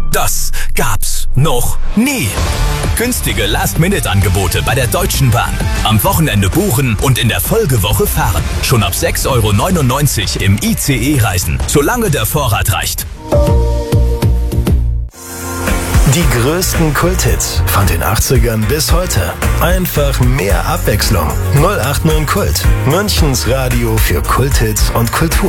Das gab's noch nie. Günstige Last-Minute-Angebote bei der Deutschen Bahn. Am Wochenende buchen und in der Folgewoche fahren. Schon ab 6,99 € im ICE reisen, solange der Vorrat reicht. Die größten Kulthits von den 80ern bis heute. Einfach mehr Abwechslung. 089 Kult. Münchens Radio für Kulthits und Kultur.